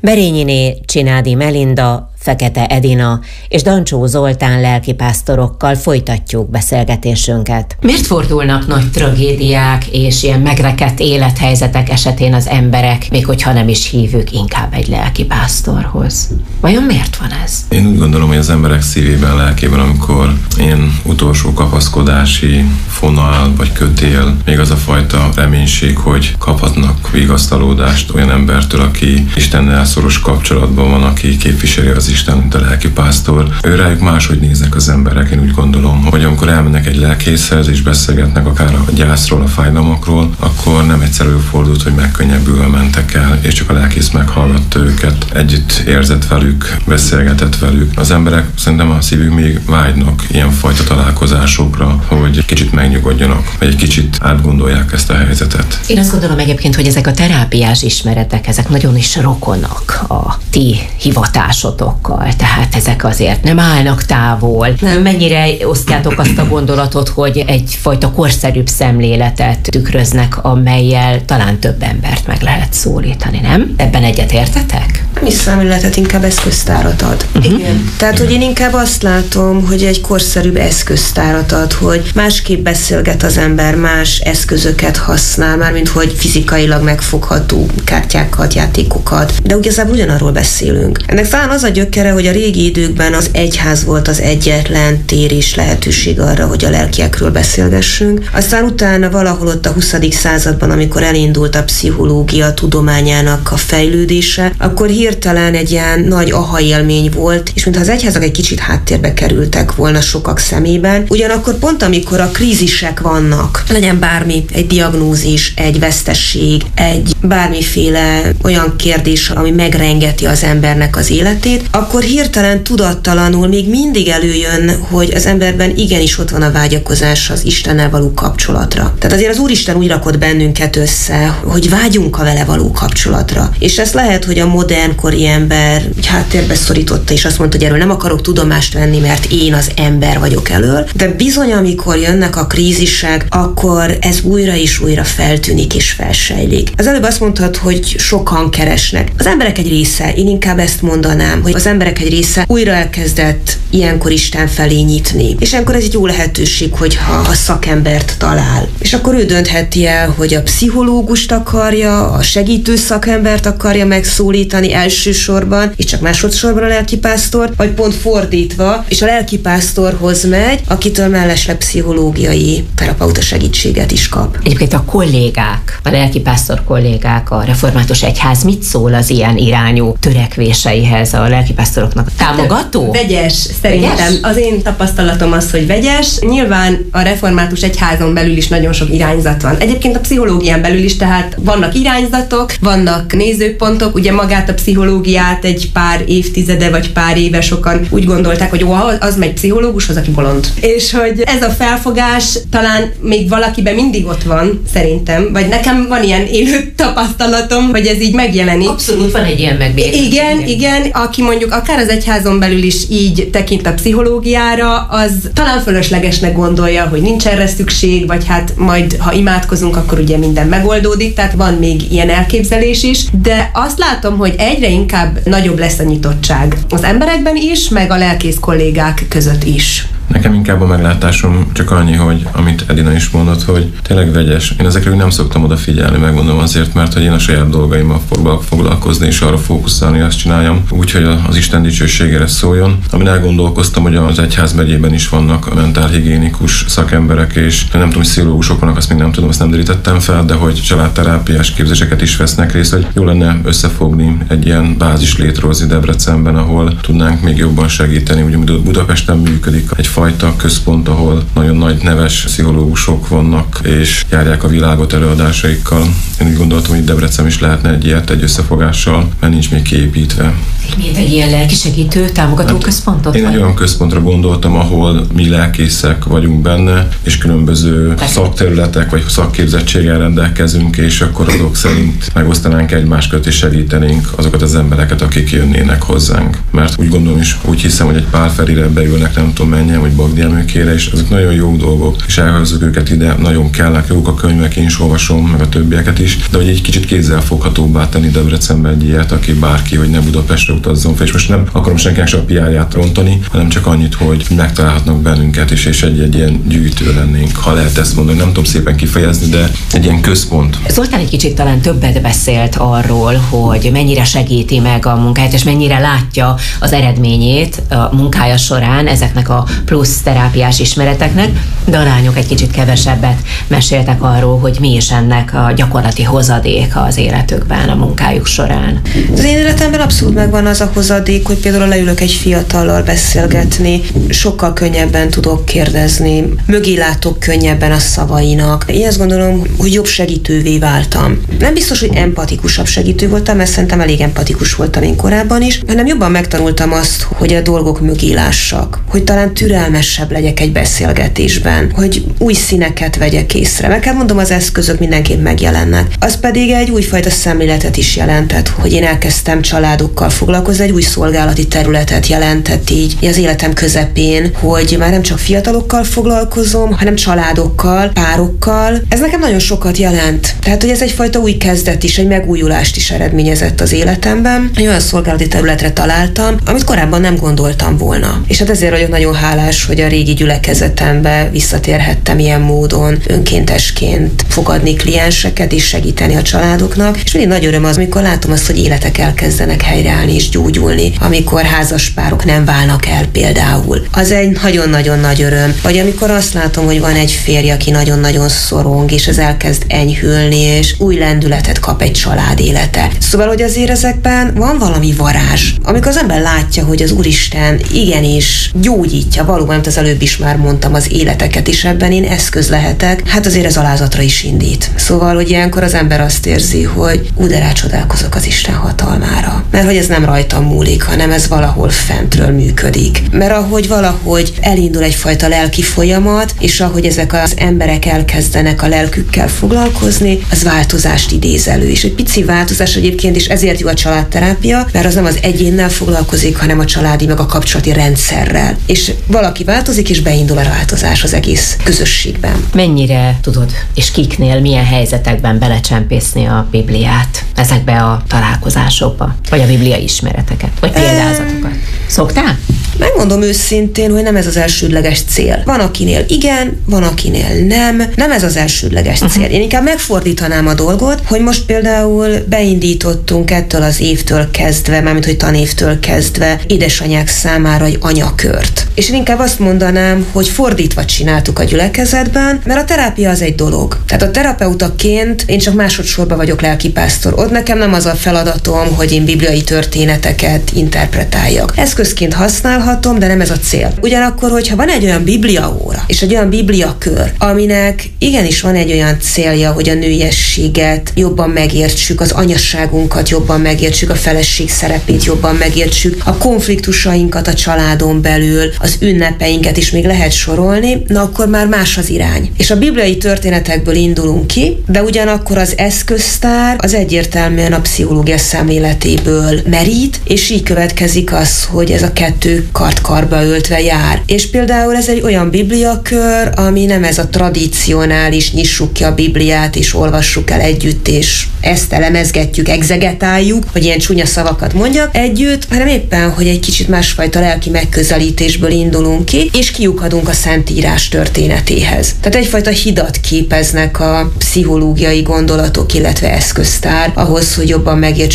Berényiné Csinádi Melinda, Fekete Edina és Dancsó Zoltán lelkipásztorokkal folytatjuk beszélgetésünket. Miért fordulnak nagy tragédiák és ilyen megrekedt élethelyzetek esetén az emberek, még hogyha nem is hívők, inkább egy lelkipásztorhoz? Vajon miért van ez? Én úgy gondolom, hogy az emberek szívében, lelkében, amikor ilyen utolsó kapaszkodási fonal vagy kötél, még az a fajta reménység, hogy kaphatnak vigasztalódást olyan embertől, aki Istennel szoros kapcsolatban van, aki képviseli az Isten, mint a lelkipásztor. Rájuk máshogy néznek az emberek. Én úgy gondolom, hogy amikor elmennek egy lelkészhez és beszélgetnek akár a gyászról, a fájdalmakról, akkor nem egyszerűen fordult, hogy megkönnyebbülve mentek el, és csak a lelkész meghallgatta őket, együtt érzett velük, beszélgetett velük. Az emberek szerintem a szívük még vágynak ilyenfajta találkozásokra, hogy kicsit megnyugodjanak, vagy egy kicsit átgondolják ezt a helyzetet. Én azt gondolom egyébként, hogy ezek a terápiás ismeretek, ezek nagyon is rokonok a ti hivatásotok. Tehát ezek azért nem állnak távol. Mennyire osztjátok azt a gondolatot, hogy egyfajta korszerűbb szemléletet tükröznek, amellyel talán több embert meg lehet szólítani, nem? Ebben egyetértetek? Mi szemléletet, inkább eszköztárat ad. Igen. Tehát, hogy én inkább azt látom, hogy egy korszerűbb eszköztárat ad, hogy másképp beszélget az ember, más eszközöket használ, mármint hogy fizikailag megfogható kártyákat, játékokat, de igazából ugyanarról beszélünk. Ennek talán az a gyökere, hogy a régi időkben az egyház volt az egyetlen tér és lehetőség arra, hogy a lelkiekről beszélgessünk. Aztán utána valahol ott a 20. században, amikor elindult a pszichológia tudományának a fejlődése, akkor hirtelen egy ilyen nagy aha élmény volt, és mintha az egyházak egy kicsit háttérbe kerültek volna sokak szemében. Ugyanakkor pont amikor a krízisek vannak, legyen bármi, egy diagnózis, egy vesztesség, egy bármiféle olyan kérdés, ami megrengeti az embernek az életét, akkor hirtelen tudattalanul még mindig előjön, hogy az emberben igenis ott van a vágyakozás az Istennel való kapcsolatra. Tehát azért az Úristen úgy rakott bennünket össze, hogy vágyunk a vele való kapcsolatra. És ez lehet, hogy a modernkori ember háttérbe szorította, és azt mondta, hogy erről nem akarok tudomást venni, mert én az ember vagyok elől. De bizony, amikor jönnek a krízisek, akkor ez újra és újra feltűnik és felsejlik. Az előbb azt mondtad, hogy sokan keresnek. Az emberek egy része, én inkább ezt mondanám, hogy az emberek egy része újra elkezdett ilyenkor Isten felé nyitni. És ilyenkor ez egy jó lehetőség, hogyha szakembert talál. És akkor ő döntheti el, hogy a pszichológust akarja, a segítő szakembert akarja megszólítani elsősorban, és csak másodszorban a lelkipásztort, vagy pont fordítva, és a lelkipásztorhoz megy, akitől mellesleg pszichológiai terapeuta segítséget is kap. Egyébként a kollégák, a lelkipásztor kollégák, a református egyház mit szól az ilyen irányú törekvéseihez, a lelkipásztoroknak? Támogató? Vegyes, szerintem. Vegyes? Az én tapasztalatom az, hogy vegyes. Nyilván a református egyházon belül is nagyon sok irányzat van. Egyébként a pszichológián belül is, tehát vannak irányzatok, vannak nézőpontok, ugye magát a pszichológiát egy pár évtizede vagy pár éve sokan úgy gondolták, hogy az megy pszichológushoz, aki bolond. És hogy ez a felfogás talán még valakiben mindig ott van, szerintem, vagy nekem van ilyen élő tapasztalatom, hogy ez így megjelenik. Abszolút van egy ilyen megbélyegzés. Igen, aki mondjuk akár az egyházon belül is így tekint a pszichológiára, az talán fölöslegesnek gondolja, hogy nincs erre szükség, vagy hát majd, ha imádkozunk, akkor ugye minden megoldódik, tehát van még ilyen elképzelés is, de azt látom, hogy egyre inkább nagyobb lesz a nyitottság az emberekben is, meg a lelkész kollégák között is. Nekem inkább a meglátásom csak annyi, hogy amit Edina is mondott, hogy tényleg vegyes. Én ezekről nem szoktam odafigyelni, megmondom azért, mert hogy én a saját dolgaimmal foglalkozni és arra fókuszálni, azt csináljam, úgyhogy az Isten dicsőségére szóljon. Amin elgondolkoztam, hogy az egyházmegyében is vannak mentálhigiénikus szakemberek, és nem tudom, hogy pszichológusok vannak, azt még nem tudom, azt nem derítettem fel, de hogy családterápiás képzéseket is vesznek részt, hogy jó lenne összefogni egy ilyen bázis létrehozni Debrecenben, ahol tudnánk még jobban segíteni. Ugye Budapesten működik egyfajta központ, ahol nagyon nagy neves pszichológusok vannak, és járják a világot előadásaikkal. Én úgy gondoltam, hogy Debrecen is lehetne egy összefogással, mert nincs még kiépítve. Miért egy ilyen lelkisegítő támogató központot? Én egy olyan központra gondoltam, ahol mi lelkészek vagyunk benne, és különböző szakterületek vagy szakképzettséggel rendelkezünk, és akkor azok szerint megosztanánk egymás között és segítenénk azokat az embereket, akik jönnének hozzánk. Mert úgy gondolom is, úgy hiszem, hogy egy pár felére beülnek, nem tudom mennyien, hogy bagdjelmőkére, és ezek nagyon jó dolgok, és elhozzuk őket ide, nagyon kellnek jók a könyvek, én is olvasom, meg a többieket is, de hogy egy kicsit kézzelfoghatóbbá tenni Debrecenbe egy ilyet, aki bárki, hogy ne Budapestre utazzon fel, és most nem akarom senkinek se a PR-ját rontani, hanem csak annyit, hogy megtalálhatnak bennünket is, és egy ilyen gyűjtő lennénk, ha lehet ezt mondani, nem tudom szépen kifejezni, de egy ilyen központ. Zoltán egy kicsit talán többet beszélt arról, hogy mennyire segíti meg a munkáját, és mennyire látja az eredményét a munkája során ezeknek a plusz terápiás ismereteknek, de a lányok egy kicsit kevesebbet meséltek arról, hogy mi is ennek a gyakorlati hozadéka az életükben, a munkájuk során. Az én életemben abszolút megvan az a hozadék, hogy például leülök egy fiatallal beszélgetni, sokkal könnyebben tudok kérdezni, mögé látok könnyebben a szavainak. Én azt gondolom, hogy jobb segítővé váltam. Nem biztos, hogy empatikusabb segítő voltam, mert szerintem elég empatikus voltam én korábban is, hanem jobban megtanultam azt, hogy a dolgok mögé lássak, hogy talán türelmesebb legyek egy beszélgetésben, hogy új színeket vegyek észre. Meg kell mondom, az eszközök mindenképp megjelennek. Az pedig egy újfajta szemléletet is jelentett, hogy én elkezdtem családokkal foglalkozni, egy új szolgálati területet jelentett így az életem közepén, hogy már nem csak fiatalokkal foglalkozom, hanem családokkal, párokkal. Ez nekem nagyon sokat jelent. Tehát, hogy ez egyfajta új kezdet is, egy megújulást is eredményezett az életemben. Egy olyan szolgálati területre találtam, amit korábban nem gondoltam volna. És hát ezért vagyok nagyon hálás, hogy a régi gyülekezetembe visszatérhettem ilyen módon, önkéntesként fogadni klienseket és segíteni a családoknak. És mindig nagy öröm az, amikor látom azt, hogy életek elkezdenek helyreállni és gyógyulni, amikor házaspárok nem válnak el például. Az egy nagyon-nagyon nagy öröm. Vagy amikor azt látom, hogy van egy férj, aki nagyon-nagyon szorong, és ez elkezd enyhülni, és új lendületet kap egy család élete. Szóval, hogy azért ezekben van valami varázs. Amikor az ember látja, hogy az Úristen igenis gyógyítja, valóban, amit az előbb is már mondtam, az életeket is, ebben én eszköz lehetek, hát azért ez alázatra is indít. Szóval, hogy ilyenkor az ember azt érzi, hogy de rácsodálkozok az Isten hatalmára. Mert hogy ez nem rajtam múlik, hanem ez valahol fentről működik. Mert ahogy valahogy elindul egyfajta lelki folyamat, és ahogy ezek az emberek elkezdenek a lelkükkel foglalkozni, az változást idéz elő. És egy pici változás egyébként is ezért jó a családterápia, mert az nem az egyénnel foglalkozik, hanem a családi meg a kapcsolati rendszerrel. És valaki változik, és beindul a változás az egész közösségben. Mennyire tudod, és kiknél, milyen helyzetekben belecsempészni a Bibliát ezekbe a találkozásokba, vagy a Biblia ismereteket, vagy példázatokat? Szoktál? Megmondom őszintén, hogy nem ez az elsődleges cél. Van akinél igen, van akinél nem. Nem ez az elsődleges cél. Én inkább megfordítanám a dolgot, hogy most például beindítottunk ettől az évtől kezdve, mármint hogy tanévtől kezdve édesanyák számára egy anyakört. És én inkább azt mondanám, hogy fordítva csináltuk a gyülekezetben, mert a terápia az egy dolog. Tehát a terapeutaként én csak másodszorban vagyok lelkipásztor. Ott nekem nem az a feladatom, hogy én bibliai történeteket interpretáljak. Eszközként használhatom, de nem ez a cél. Ugyanakkor, hogyha van egy olyan bibliaóra, és egy olyan bibliakör, aminek igenis van egy olyan célja, hogy a nőiességet jobban megértsük, az anyasságunkat jobban megértsük, a feleség szerepét jobban megértsük, a konfliktusainkat a családon belül, az ünnepeinket is még lehet sorolni, na akkor már más az irány. És a bibliai történetekből indulunk ki, de ugyanakkor az eszköztár az egyértelműen a pszichológia szemléletéből merít, és így következik az, hogy ez a kettő kard-karba öltve jár. És például ez egy olyan bibliakör, ami nem ez a tradicionális, nyissuk ki a Bibliát, és olvassuk el együtt, és ezt elemezgetjük, egzegetáljuk, hogy ilyen csúnya szavakat mondjak együtt, hanem éppen, hogy egy kicsit másfajta lelki megközelítésből indulunk ki, és kiukadunk a Szentírás történetéhez. Tehát egyfajta hidat képeznek a pszichológiai gondolatok, illetve eszköztár ahhoz, hogy jobban megértsük